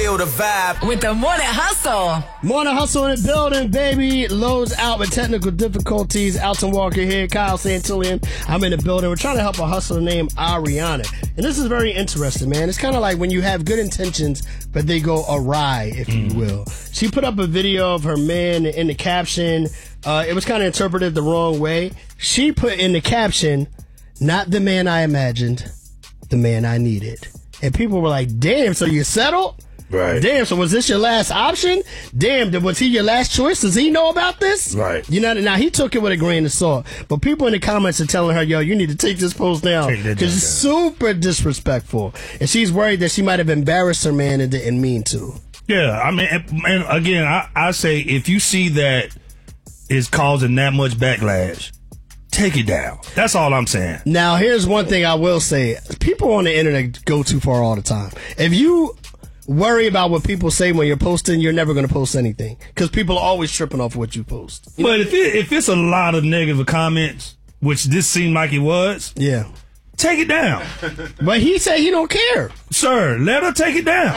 feel the vibe. With the Morning Hustle. Morning Hustle in the building, baby. Loads out with technical difficulties. Alton Walker here, Kyle Santillian. I'm in the building. We're trying to help a hustler named Ariana. And this is very interesting, man. It's kind of like when you have good intentions, but they go awry, if you will. She put up a video of her man in the caption. It was kind of interpreted the wrong way. She put in the caption, "Not the man I imagined, the man I needed." And people were like, damn, so you settled? Right. Damn, so was this your last option? Damn, was he your last choice? Does he know about this? Right. You know, now he took it with a grain of salt. But people in the comments are telling her, yo, you need to take this post down. Because it's super disrespectful. And she's worried that she might have embarrassed her man and didn't mean to. Yeah, I mean, and again, I say if you see that it's causing that much backlash, take it down. That's all I'm saying. Now, here's one thing I will say. People on the internet go too far all the time. If you worry about what people say when you're posting, you're never going to post anything. Because people are always tripping off what you post. But if it's a lot of negative comments, which this seemed like it was, yeah, take it down. But he said he don't care. Sir, let her take it down.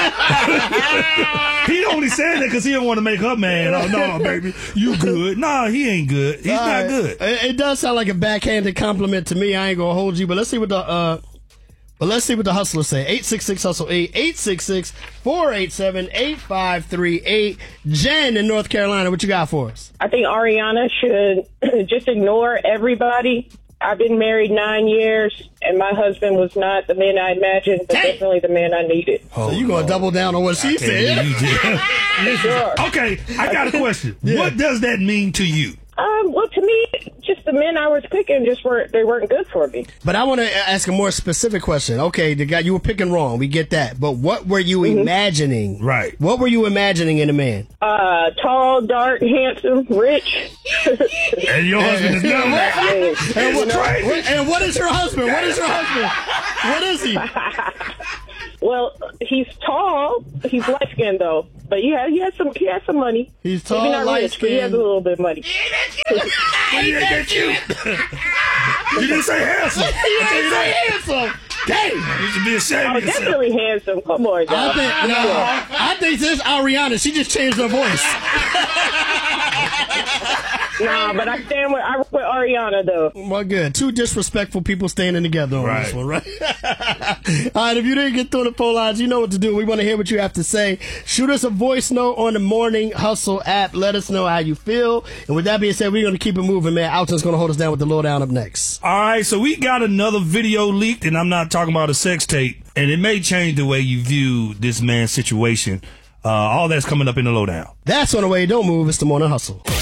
He only said that because he didn't want to make her mad. Oh, no, baby, you good. Nah, he ain't good. He's not good. It does sound like a backhanded compliment to me. I ain't going to hold you, but let's see what the hustlers say. 866-HUSTLE-8, 866-487-8538. Jen in North Carolina, what you got for us? I think Ariana should just ignore everybody. I've been married 9 years, and my husband was not the man I imagined, but definitely the man I needed. So you going to double down on what she said? Sure. Okay, I got a question. Yeah. What does that mean to you? Well, to me, just the men I was picking weren't good for me. But I want to ask a more specific question. Okay, the guy you were picking wrong, we get that. But what were you imagining? Right. What were you imagining in a man? Tall, dark, handsome, rich. And your husband is done that. And what is your husband? What is your husband? What is he? Well, he's tall. He's light skinned though, but he has some money. He's tall, maybe not light rich, but he has a skinned. little bit of money. You didn't say handsome. You didn't say handsome. Dang. You should be ashamed of yourself. Definitely handsome. Come on, dog. I think this is Ariana. She just changed her voice. Nah, but I work with Ariana though. Well, good. Two disrespectful people standing together on this one, right? All right, if you didn't get through the phone lines, you know what to do. We want to hear what you have to say. Shoot us a voice note on the Morning Hustle app. Let us know how you feel. And with that being said, we're going to keep it moving, man. Alton's going to hold us down with the lowdown up next. All right, so we got another video leaked, and I'm not talking about a sex tape, and it may change the way you view this man's situation. All that's coming up in the lowdown. That's on the way. Don't move. It's the Morning Hustle.